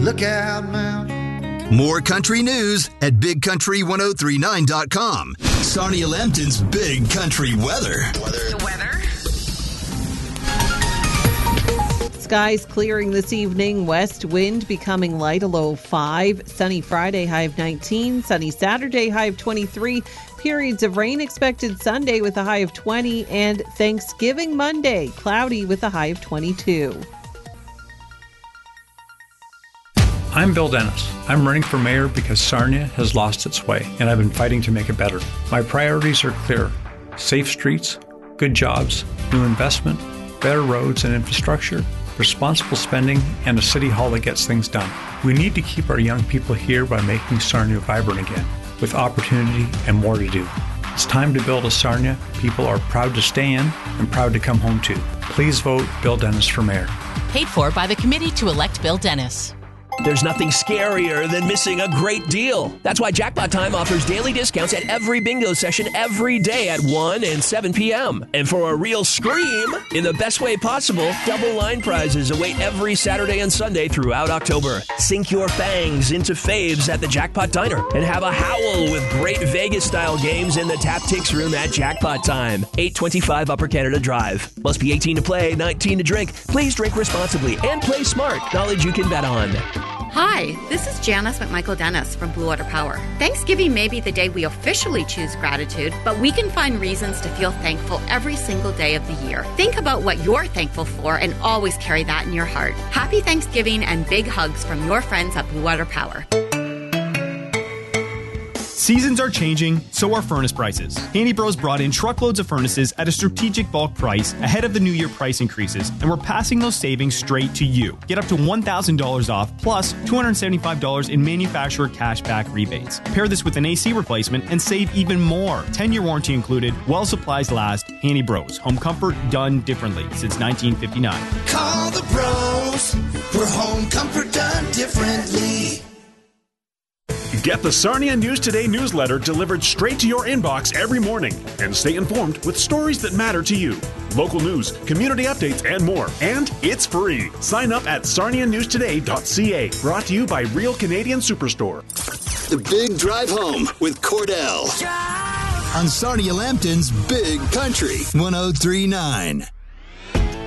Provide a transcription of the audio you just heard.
Lookout Mountain. More country news at BigCountry1039.com. Sarnia Lambton's Big Country Weather. The weather. Skies clearing this evening. West wind becoming light, a low of 5. Sunny Friday, high of 19. Sunny Saturday, high of 23. Periods of rain expected Sunday with a high of 20. And Thanksgiving Monday, cloudy with a high of 22. I'm Bill Dennis. I'm running for mayor because Sarnia has lost its way, and I've been fighting to make it better. My priorities are clear: safe streets, good jobs, new investment, better roads and infrastructure, responsible spending, and a city hall that gets things done. We need to keep our young people here by making Sarnia vibrant again, with opportunity and more to do. It's time to build a Sarnia people are proud to stay in and proud to come home to. Please vote Bill Dennis for mayor. Paid for by the committee to elect Bill Dennis. There's nothing scarier than missing a great deal. That's why Jackpot Time offers daily discounts at every bingo session every day at 1 and 7 p.m. And for a real scream, in the best way possible, double line prizes await every Saturday and Sunday throughout October. Sink your fangs into faves at the Jackpot Diner and have a howl with great Vegas-style games in the Tap Tix room at Jackpot Time. 825 Upper Canada Drive. Must be 18 to play, 19 to drink. Please drink responsibly and play smart. Knowledge you can bet on. Hi, this is Janice McMichael Dennis from Blue Water Power. Thanksgiving may be the day we officially choose gratitude, but we can find reasons to feel thankful every single day of the year. Think about what you're thankful for and always carry that in your heart. Happy Thanksgiving and big hugs from your friends at Blue Water Power. Seasons are changing, so are furnace prices. Handy Bros brought in truckloads of furnaces at a strategic bulk price ahead of the new year price increases, and we're passing those savings straight to you. Get up to $1,000 off, plus $275 in manufacturer cashback rebates. Pair this with an AC replacement and save even more. 10-year warranty included, while supplies last. Handy Bros, home comfort done differently since 1959. Call the pros for home comfort done differently. Get the Sarnia News Today newsletter delivered straight to your inbox every morning and stay informed with stories that matter to you. Local news, community updates, and more. And it's free. Sign up at sarnianewstoday.ca. Brought to you by Real Canadian Superstore. The Big Drive Home with Cordell on Sarnia Lambton's Big Country 1039.